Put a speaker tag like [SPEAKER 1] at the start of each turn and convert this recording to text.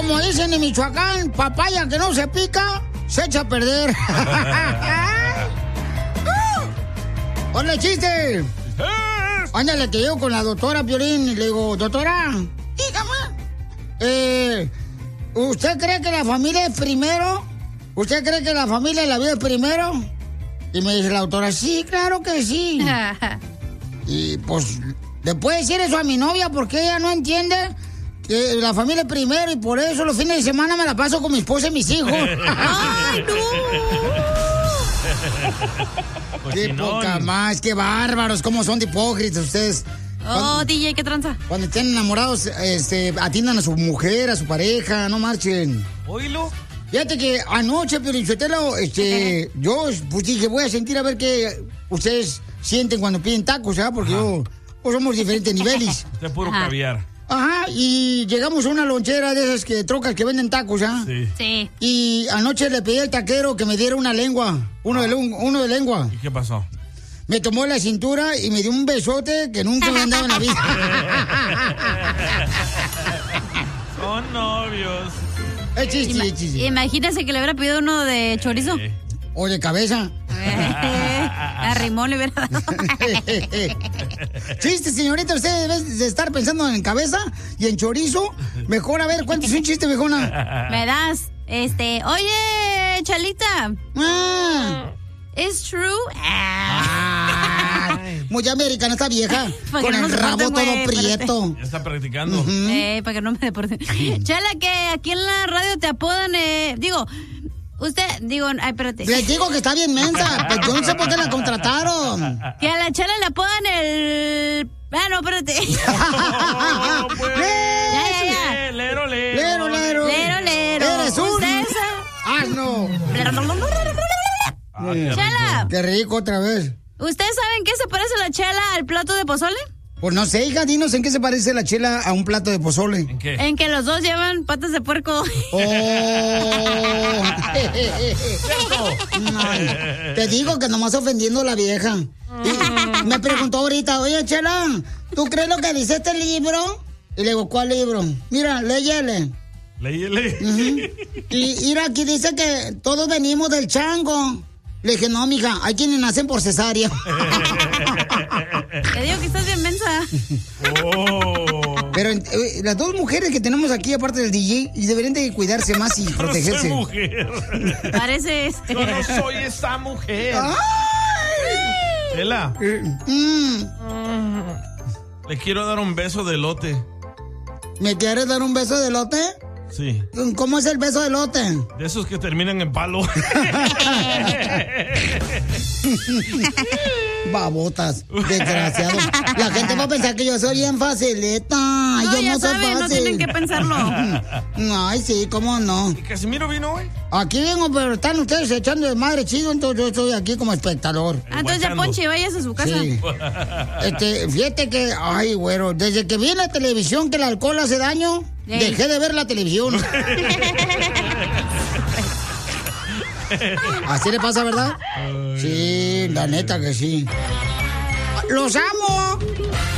[SPEAKER 1] como dicen en Michoacán, papaya que no se pica, se echa a perder. ¡Hola, chiste! Ándale, que llego con la doctora Piolín y le digo, doctora, dígame. ¿Usted cree que la familia es primero? ¿Usted cree que la familia y la vida es primero? Y me dice la doctora, sí, claro que sí. Y pues, ¿le puede decir eso a mi novia? Porque ella no entiende que la familia es primero y por eso los fines de semana me la paso con mi esposa y mis hijos. ¡Ay, no! ¡Qué poca más! ¡Qué bárbaros! ¿Cómo son de hipócritas ustedes?
[SPEAKER 2] Oh, DJ, ¿qué tranza?
[SPEAKER 1] Cuando estén enamorados, atiendan a su mujer, a su pareja, no marchen.
[SPEAKER 3] Oílo.
[SPEAKER 1] Fíjate que anoche, Piolinsotelo, yo pues dije, voy a sentir a ver qué ustedes sienten cuando piden tacos, ¿verdad? Porque pues somos diferentes niveles.
[SPEAKER 3] De puro caviar.
[SPEAKER 1] Ajá, y llegamos a una lonchera de esas trocas que venden tacos, ¿ah?
[SPEAKER 2] Sí.
[SPEAKER 1] Y anoche le pedí al taquero que me diera una lengua, uno de lengua.
[SPEAKER 3] ¿Y qué pasó?
[SPEAKER 1] Me tomó la cintura y me dio un besote que nunca me han dado en la vida.
[SPEAKER 3] Son novios.
[SPEAKER 1] Es chiste.
[SPEAKER 2] Imagínese que le hubiera pedido uno de chorizo.
[SPEAKER 1] O de cabeza.
[SPEAKER 2] A Rimón le hubiera dado.
[SPEAKER 1] Chiste, señorita, usted debe de estar pensando en cabeza y en chorizo. Mejor, a ver, cuéntese un chiste, viejona.
[SPEAKER 2] Me das, oye, Chalita. ¿Es true?
[SPEAKER 1] Muy americana esta vieja. Con el rabo todo prieto.
[SPEAKER 3] Ya está practicando.
[SPEAKER 2] Para que no me deporten. Chala, que aquí en la radio te apodan, ay, espérate.
[SPEAKER 1] Les digo que está bien mensa, pero yo no sé por qué la contrataron.
[SPEAKER 2] Que a la Chala le apodan el... no, espérate.
[SPEAKER 3] No, pues.
[SPEAKER 2] Ya.
[SPEAKER 3] Lero.
[SPEAKER 1] Eres un... asno.
[SPEAKER 2] Chala.
[SPEAKER 1] Qué rico otra vez.
[SPEAKER 2] ¿Ustedes saben qué se parece la chela al plato de pozole?
[SPEAKER 1] Pues no sé, hija, dinos en qué se parece la chela a un plato de pozole.
[SPEAKER 3] ¿En qué?
[SPEAKER 2] En que los dos llevan patas de puerco.
[SPEAKER 1] Te digo que nomás ofendiendo a la vieja. Y me preguntó ahorita, oye, Chela, ¿tú crees lo que dice este libro? Y le digo, ¿cuál libro? Mira, léyele. Y mira, aquí dice que todos venimos del chango. Le dije, no, mija, hay quienes nacen por cesárea.
[SPEAKER 2] Te digo que estás bien mensa.
[SPEAKER 1] Pero las dos mujeres que tenemos aquí, aparte del DJ, deberían de cuidarse más y protegerse.
[SPEAKER 3] No soy mujer.
[SPEAKER 2] Pareces.
[SPEAKER 3] Yo no soy esa mujer. Chela. Le quiero dar un beso de elote.
[SPEAKER 1] ¿Me quieres dar un beso de elote?
[SPEAKER 3] Sí.
[SPEAKER 1] ¿Cómo es el beso de elote?
[SPEAKER 3] De esos que terminan en palo.
[SPEAKER 1] Babotas, desgraciados. La gente va a pensar que yo soy bien facilita.
[SPEAKER 2] No,
[SPEAKER 1] yo
[SPEAKER 2] ya
[SPEAKER 1] no soy
[SPEAKER 2] saben,
[SPEAKER 1] fácil.
[SPEAKER 2] no tienen que pensarlo.
[SPEAKER 1] Ay, sí, cómo no.
[SPEAKER 3] ¿Y Casimiro vino hoy?
[SPEAKER 1] Aquí vengo, pero están ustedes echando de madre chido, entonces yo estoy aquí como espectador.
[SPEAKER 2] Entonces ya, Ponche, vayas a su casa.
[SPEAKER 1] Sí. Fíjate que, ay, güero, desde que vi en la televisión que el alcohol hace daño, dejé de ver la televisión. Así le pasa, ¿verdad? Sí, la neta que sí. ¡Los amo!